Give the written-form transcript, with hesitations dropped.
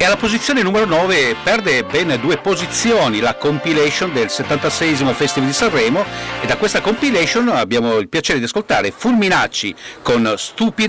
alla posizione numero 9 perde ben 2 posizioni la compilation del 76esimo Festival di Sanremo, e da questa compilation abbiamo il piacere di ascoltare Fulminacci con Stupida